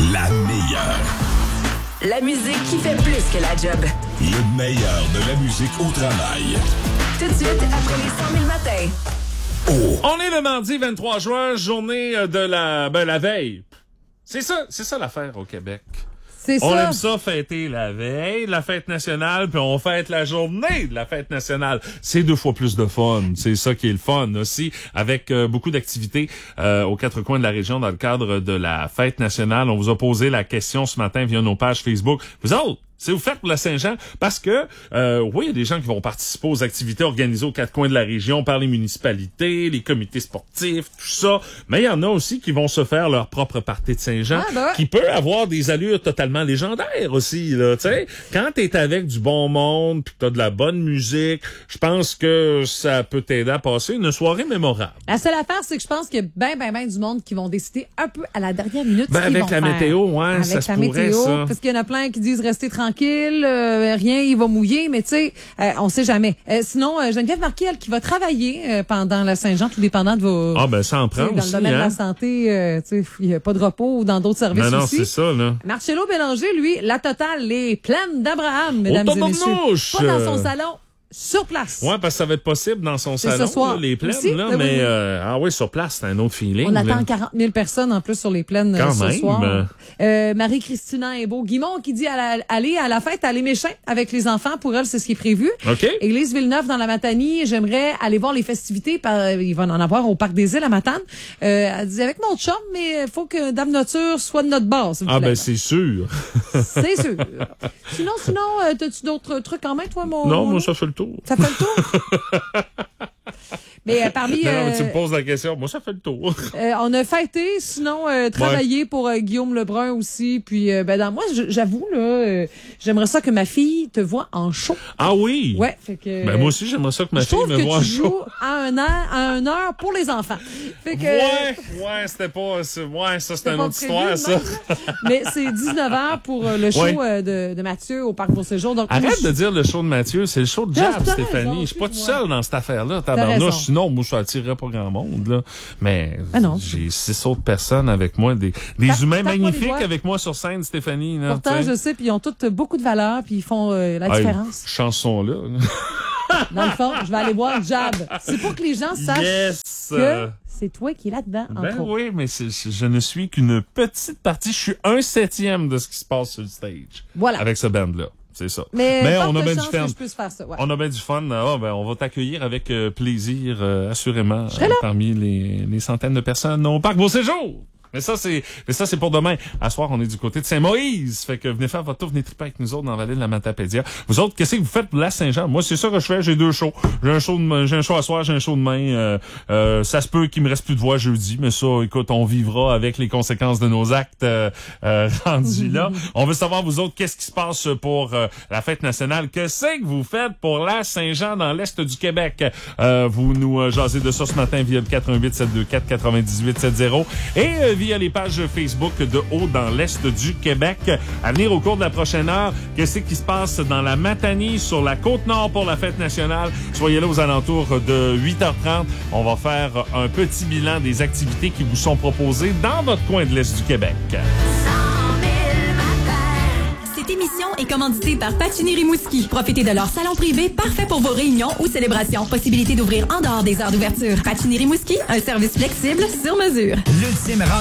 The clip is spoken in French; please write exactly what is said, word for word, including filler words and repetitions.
la meilleure. La musique qui fait plus que la job. Le meilleur de la musique au travail. Tout de suite, après les cent mille matins. Oh. On est le mardi vingt-trois juin, journée de la, ben, la veille. C'est ça, c'est ça l'affaire au Québec. C'est on ça. aime ça fêter la veille, la fête nationale, puis on fête la journée de la fête nationale. C'est deux fois plus de fun. C'est ça qui est le fun aussi, avec euh, beaucoup d'activités euh, aux quatre coins de la région dans le cadre de la fête nationale. On vous a posé la question ce matin via nos pages Facebook. Vous autres, c'est vous faites pour la Saint-Jean? Parce que, euh, oui, il y a des gens qui vont participer aux activités organisées aux quatre coins de la région par les municipalités, les comités sportifs, tout ça. Mais il y en a aussi qui vont se faire leur propre party de Saint-Jean, ah, ben ouais. qui peut avoir des allures totalement légendaires aussi, là, tu sais. Quand t'es avec du bon monde, pis t'as de la bonne musique, je pense que ça peut t'aider à passer une soirée mémorable. La seule affaire, c'est que je pense qu'il y a ben, ben, ben du monde qui vont décider un peu à la dernière minute Ben, ce qu'ils avec vont la faire. météo, ouais, avec ça se la pourrait, météo, ça. parce qu'il y en a plein qui disent rester tranquille, euh, rien, il va mouiller, mais tu sais, euh, on sait jamais. Euh, sinon, euh, Geneviève Marquis, elle, qui va travailler euh, pendant la Saint-Jean, tout dépendant de vos... Ah, ben, ça en prend dans aussi, le domaine hein? de la santé, euh, tu sais, il n'y a pas de repos ou dans d'autres services Non, non, aussi. c'est ça, là. Marcello Bélanger, lui, la totale est pleine d'Abraham, mesdames et messieurs. tabarnouche! Pas dans son salon, sur place. Ouais, parce que ça va être possible dans son C'est salon, ce soir. là, les plaines, Aussi, là, ben oui, mais oui. euh, ah oui, sur place, c'est un autre feeling. On là. attend quarante mille personnes en plus sur les plaines Quand euh, ce même. soir. Euh, Marie-Christina Hébeau Guimond qui dit à la- aller à la fête à Les Méchins avec les enfants. Pour elle, c'est ce qui est prévu. OK. Élise Villeneuve dans la Matanie, j'aimerais aller voir les festivités. Par, il va en avoir au Parc des Îles à Matane. Euh, elle dit avec mon chum, mais il faut que Dame Nature soit de notre base. s'il vous Ah, plaît. ben, c'est sûr. C'est sûr. Sinon, sinon, euh, t'as-tu d'autres trucs en main, toi, mon... Non, mon- moi, ça fait le tour. Ça fait le tour? Mais euh, parmi... Non, non, mais euh, tu me poses la question. Moi, ça fait le tour. Euh, on a fêté, sinon euh, travaillé pour euh, Guillaume Lebrun aussi. Puis ben dans moi, j- j'avoue là, euh, j'aimerais ça que ma fille te voie en show. Ah oui? Ouais, fait que. Ben, moi aussi, j'aimerais ça que ma je fille trouve me que voie en tu show. joues à un heure, à un heure pour les enfants. Fait que. Ouais, ouais, c'était pas... c'est- Ouais, ça, c'était une pas autre prévu, histoire, ça. même, là. Mais c'est dix-neuf heures pour euh, le show Ouais. euh, de, de Mathieu au Parc Beauséjour. Donc, moi, Arrête je- de dire le show de Mathieu, c'est le show de T'as Jab, raison, Stéphanie. Je suis pas tout excuse-moi. seul dans cette affaire-là, raison. tabarnouche. Sinon, moi, ça attirerait pas grand monde, là. Mais Ah non. j'ai six autres personnes avec moi, des, des Tape- humains tape-moi les magnifiques doigts. avec moi sur scène, Stéphanie. Là, Pourtant, tu sais. je sais, puis ils ont toutes beaucoup de valeur, puis ils font euh, la Hey, différence. chanson-là. Dans le fond, je vais aller voir Jab. C'est pour que les gens sachent Yes! que euh, c'est toi qui es là-dedans, entre Ben autres. oui, mais c'est- c'est- je ne suis qu'une petite partie. Je suis un septième de ce qui se passe sur le stage. Voilà. Avec ce band-là. C'est ça. Mais, on a de bien du chance fun. que je puisse faire ça. Ouais. On a bien du fun. Ah, ben, on va t'accueillir avec euh, plaisir, euh, assurément, serai là. euh, parmi les, les centaines de personnes au Parc Beauséjour. Mais ça, c'est, mais ça, c'est pour demain. À soir, on est du côté de Saint-Moïse. Fait que venez faire votre tour, venez triper avec nous autres dans la vallée de la Matapédia. Vous autres, qu'est-ce que vous faites pour la Saint-Jean? Moi, c'est ça que je fais. J'ai deux shows. J'ai un show de, j'ai un show à soir, j'ai un show demain. Euh, euh, ça se peut qu'il me reste plus de voix jeudi, mais ça, écoute, on vivra avec les conséquences de nos actes, euh, euh, rendus là. On veut savoir, vous autres, qu'est-ce qui se passe pour euh, la fête nationale? Que c'est que vous faites pour la Saint-Jean dans l'Est du Québec? Euh, vous nous euh, jasez de ça ce matin via le quatre un huit sept deux quatre neuf huit sept zéro et euh, via les pages Facebook de Haut dans l'Est du Québec. À venir au cours de la prochaine heure, qu'est-ce qui se passe dans la Matanie, sur la Côte-Nord pour la fête nationale? Soyez là aux alentours de huit heures trente. On va faire un petit bilan des activités qui vous sont proposées dans votre coin de l'Est du Québec. Cette émission est commanditée par Patinir Rimouski. Profitez de leur salon privé parfait pour vos réunions ou célébrations. Possibilité d'ouvrir en dehors des heures d'ouverture. Patinir Rimouski, un service flexible sur mesure. L'ultime